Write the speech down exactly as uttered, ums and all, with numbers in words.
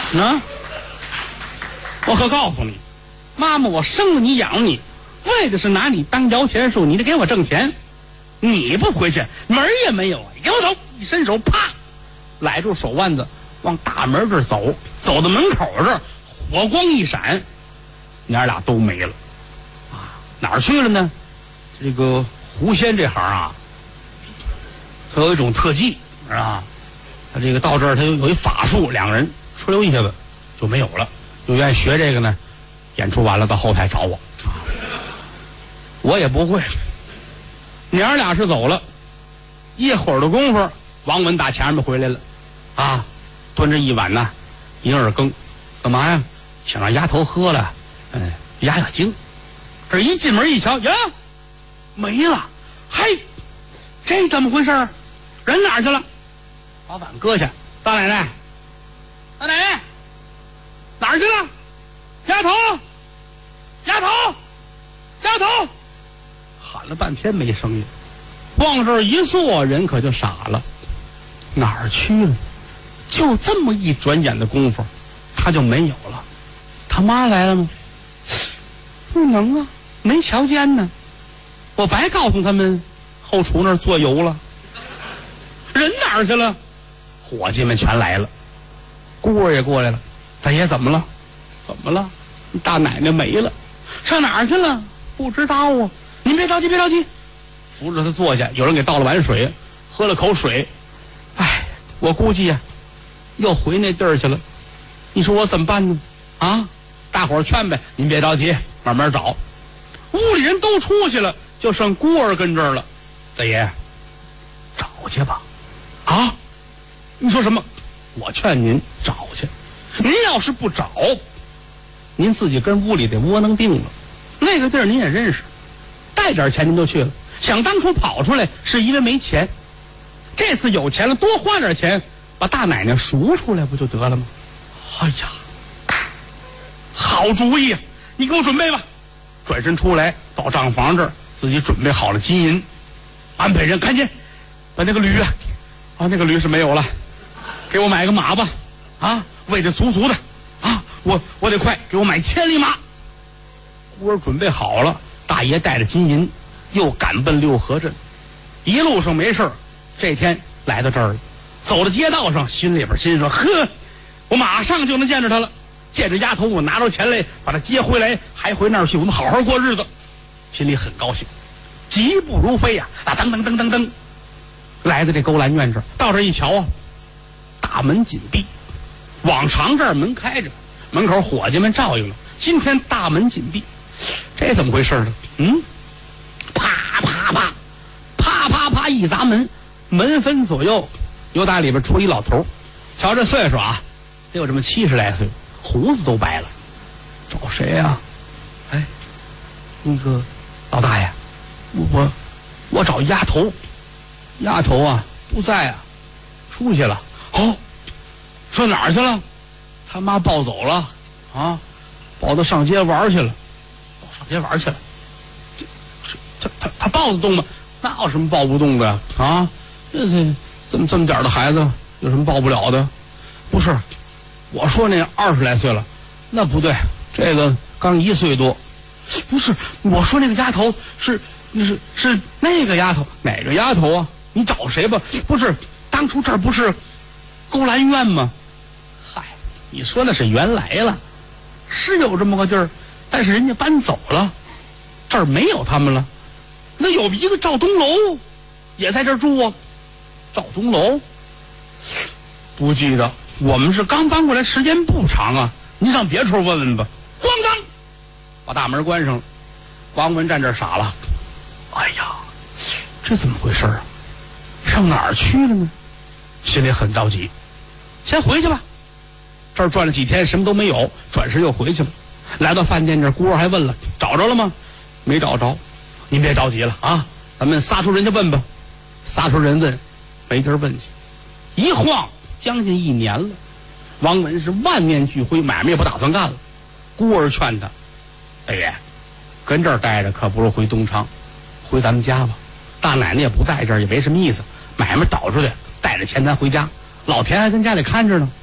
啊！我可告诉你，妈妈，我生了你养你，为的是拿你当摇钱树，你得给我挣钱。你不回去，门儿也没有啊！你给我走！一伸手，啪，揽住手腕子，往大门这儿走。走到门口这儿，火光一闪，娘俩都没了。啊，哪儿去了呢？这个狐仙这行啊，他有一种特技，是吧？他这个到这儿，他有有一法术，两个人哧溜一下子就没有了。有愿意学这个呢，演出完了到后台找我，我也不会。娘俩是走了，一会儿的功夫，王文打前面回来了，啊，端着一碗呢银耳羹，干嘛呀？想让丫头喝了，嗯，压压惊。这一进门一瞧，呀，没了，嘿，这怎么回事？人哪儿去了？把碗搁下，大奶奶，大奶奶，哪儿去了？丫头，丫头，丫头！喊了半天没声音，往这儿一坐，人可就傻了，哪儿去了？就这么一转眼的功夫，他就没有了。他妈来了吗？不能啊，没瞧见呢。我白告诉他们后厨那儿做油了。人哪儿去了？伙计们全来了，姑儿也过来了。大爷怎么了？怎么了？大奶奶没了，上哪儿去了？不知道啊。您别着急，别着急，扶着他坐下。有人给倒了碗水，喝了口水。哎，我估计呀、啊，又回那地儿去了。你说我怎么办呢？啊，大伙儿劝呗，您别着急，慢慢找。屋里人都出去了，就剩孤儿跟这儿了。大爷，找去吧。啊，你说什么？我劝您找去。您要是不找，您自己跟屋里得窝囊定了。那个地儿您也认识。带点钱您就去了，想当初跑出来是因为没钱，这次有钱了，多花点钱把大奶奶赎出来不就得了吗？哎呀，好主意啊！你给我准备吧。转身出来到账房这儿，自己准备好了金银，安排人赶紧把那个驴啊，啊那个驴是没有了，给我买个马吧，啊喂得足足的，啊我我得快给我买千里马。孤儿准备好了。大爷带着金银，又赶奔六合镇，一路上没事，这天来到这儿了，走到街道上，心里边心说：呵，我马上就能见着他了。见着丫头，我拿着钱来把他接回来，还回那儿去，我们好好过日子。心里很高兴，疾步如飞呀、啊！啊，噔噔噔噔噔，来到这勾栏院这儿，到这儿一瞧啊，大门紧闭，往常这儿门开着，门口伙计们照应了，今天大门紧闭。这怎么回事呢？嗯，啪啪啪，啪啪啪一砸门，门分左右，由打里边出一老头，瞧这岁数啊，得有这么七十来岁，胡子都白了。找谁呀、啊？哎，那个老大爷，我我找丫头，丫头啊不在啊，出去了。哦，上哪儿去了？他妈抱走了啊，抱他上街玩去了。上街玩去了，这这他他抱得动吗？那有什么抱不动的呀？啊，这这这么这么点的孩子有什么抱不了的？不是，我说那二十来岁了，那不对，这个刚一岁多。不是，我说那个丫头是是是那个丫头，哪个丫头啊？你找谁吧？不是，当初这儿不是勾栏院吗？嗨，你说那是原来了，是有这么个地儿。但是人家搬走了，这儿没有他们了。那有一个赵东楼，也在这儿住啊。赵东楼，不记得，我们是刚搬过来，时间不长啊。您上别处问问吧。咣当，把大门关上了。王文站这儿傻了。哎呀，这怎么回事啊？上哪儿去了呢？心里很着急。先回去吧。这儿转了几天，什么都没有，转身又回去了。来到饭店这儿，姑儿还问了：“找着了吗？”没找着。您别着急了啊，咱们撒出人去问吧。撒出人问，没地儿问去。一晃将近一年了，王文是万念俱灰，买卖也不打算干了。姑儿劝他：“大爷，跟这儿待着可不如回东昌，回咱们家吧。大奶奶也不在这儿，也没什么意思。买卖倒出去，带着钱咱回家。老田还跟家里看着呢。